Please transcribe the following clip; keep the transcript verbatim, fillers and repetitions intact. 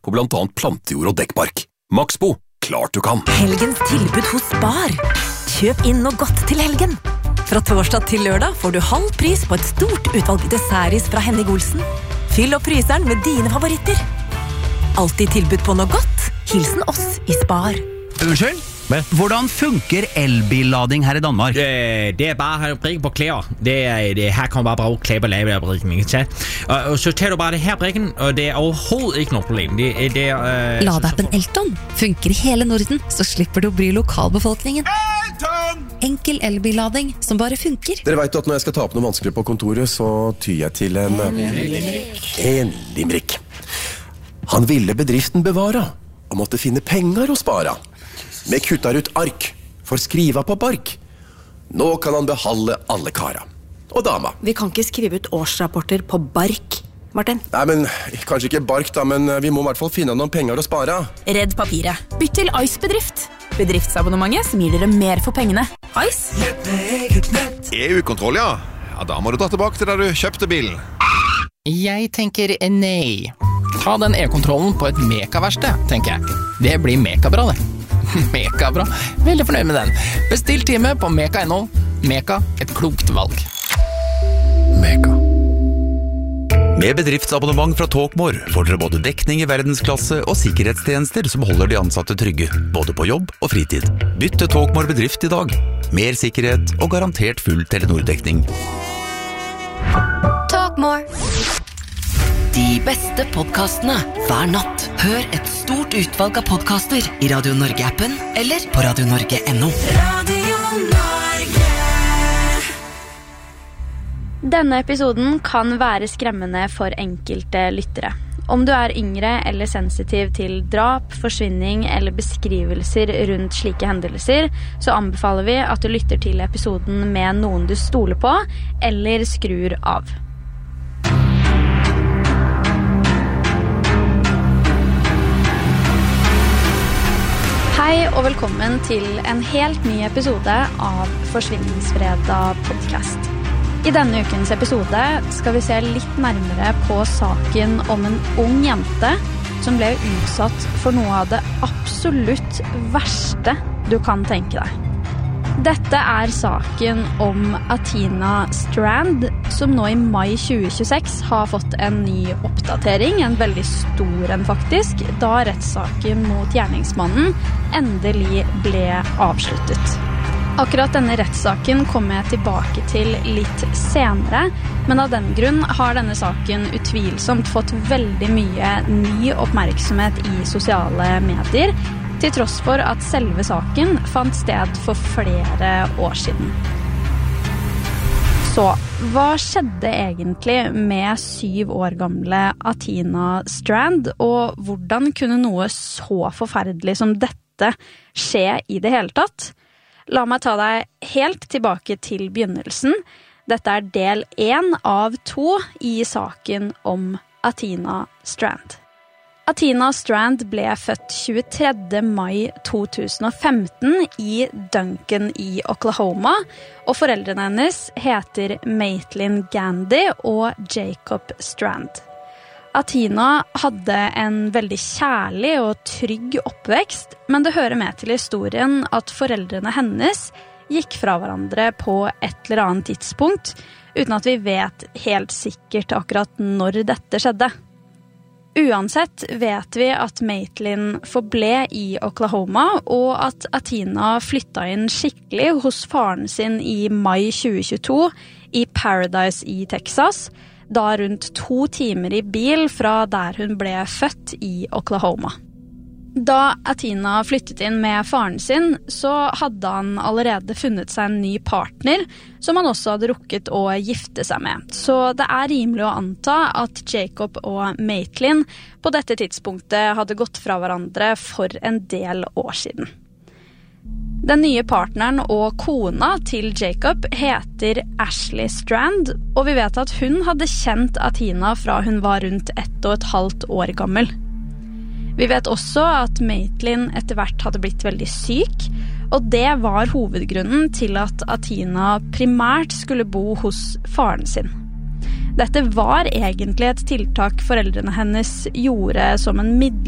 på blant annet plantejord og dekkbark. Maxbo, klart du kan. Helgens tilbud hos Spar. Kjøp inn noe godt til helgen. Fra torsdag til lørdag får du halv pris på et stort utvalg dessertis fra Henning Olsen. Fyll opp fryseren med dine favoritter. Alltid tilbud på noe godt. Hilsen oss i Spar. Unnskyld? Hvordan funker elbillading her i Danmark? Det, det er bare brikken på klær. Det er, det, her kan man bare bruge klær på lavebrikken, ikke sant? Og, og så tager du bare det her brikken, og det er overhovedet ikke noe problem. Det, det er, uh, Ladeappen Elton funker i hele Norden, så slipper du å bry lokalbefolkningen. Elton! Enkel elbillading som bare funker. Dere vet at når jeg skal ta opp noe vanskelig på kontoret, så tyr jeg til en... En limerick. En limerick. Han ville bedriften bevara, og måtte finne penger å spara. Med kuttar ut ark, for skriva på bark. Nå kan han behalde alle kara. Og dama. Vi kan ikke skrive ut årsrapporter på bark, Martin. Nei, men kanskje ikke bark da, men vi må i hvert fall finne noen penger å spare. Redd papiret. Bytt til Ice Bedrift. Bedriftsabonnementet som gir dere mer for pengene. Ice? E U-kontroll, ja. Ja, da må du dra tilbake til der du kjøpte bilen. Jeg tenker nei. Ta den e-kontrollen på et mekaverksted, tenker jeg. Det blir mekabra, det. Mekabra. Veldig fornøyd med den. Bestill time på meka punktum no. Meka, et klokt valg. Meka. Med bedriftsabonnement fra Talkmore får dere både dekning i verdensklasse og sikkerhetstjenester som holder de ansatte trygge, både på jobb og fritid. Bytt til Talkmore bedrift i dag. Mer sikkerhet og garantert full Telenor-dekning. Talkmore. De beste podcastene hver natt. Hør et stort utvalg av podcaster i Radio Norge-appen eller på radio norge punktum no. Radio Norge. Denne episoden kan være skremmende for enkelte lyttere. Om du er yngre eller sensitiv til drap, forsvinning eller beskrivelser rundt slike hendelser, så anbefaler vi at du lytter til episoden med noen du stoler på, eller skrur av. Hei og velkommen til en helt ny episode av Forsvinningsfredag podcast. I denne ukens episode skal vi se litt nærmere på saken om en ung jente som ble utsatt for noe av det absolutt verste du kan tenke deg. Dette er saken om Athena Strand, som nå i mai tjue tjueseks har fått en ny oppdatering, en veldig stor en faktisk, da rettssaken mot gjerningsmannen endelig ble avsluttet. Akkurat denne rettssaken kommer jeg tilbake til litt senere, men av den grunn har denne saken utvilsomt fått veldig mye ny oppmerksomhet i sosiale medier, til tross for at selve saken fant sted for flere år siden. Så, hva skjedde egentlig med syv år gamle Athena Strand, og hvordan kunne noe så forferdelig som dette skje i det hele tatt? La meg ta deg helt tilbake til begynnelsen. Dette er del én av to i saken om Athena Strand. Athena Strand ble født tjuetredje mai to tusen og femten i Duncan i Oklahoma, og foreldrene hennes heter Maitland Gandy og Jacob Strand. Athena hadde en veldig kjærlig og trygg oppvekst, men det hører med til historien at foreldrene hennes gikk fra hverandre på et eller annet tidspunkt, uten at vi vet helt sikkert akkurat når dette skjedde. Uansett vet vi at Maitland forble i Oklahoma, og at Athena flytta inn skikkelig hos faren sin i mai tjue tjueto i Paradise i Texas, da rundt to timer i bil fra der hun ble født i Oklahoma. Da Athena flyttet inn med faren sin, så hadde han allerede funnet seg en ny partner, som han også hadde rukket å gifte seg med. Så det er rimelig å anta at Jacob og Maitland på dette tidspunktet hadde gått fra hverandre for en del år siden. Den nye partneren og kona til Jacob heter Ashley Strand, og vi vet at hun hadde kjent Athena fra hun var rundt ett og et halvt år gammel. Vi vet også at Maitland etter hvert hadde blitt veldig syk, og det var hovedgrunnen til at Athena primært skulle bo hos faren sin. Dette var egentlig et tiltak foreldrene hennes gjorde som en midlertidig